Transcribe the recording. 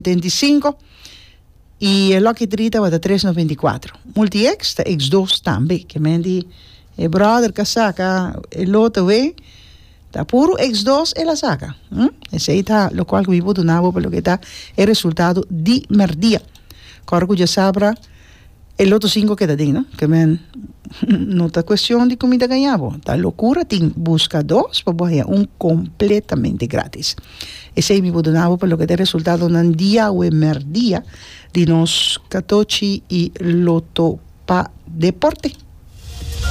75 e Lucky 30 va da 3,94. Multi-X, da X2 também, que mendi e brother que saca e lote we, da puro X2 e la saca. Esse aí tá, lo qual vi puto nabo, per lo che tá il risultato di merdia. Corco già sabra e loto 5 che da ding, no? Che men non è questione di comida ganhavo. Da loucura ting busca dos, pa boia un completamente gratis. E sei mi budonavo per lo che è il risultato nan dia o merdia di nos catoci e loto pa deporte.